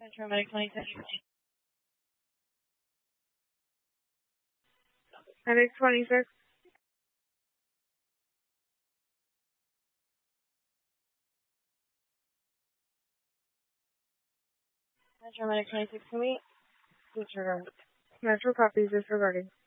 Paramedic 26. Medic 26. Paramedic 26 can we disregard? Metro copies disregarding.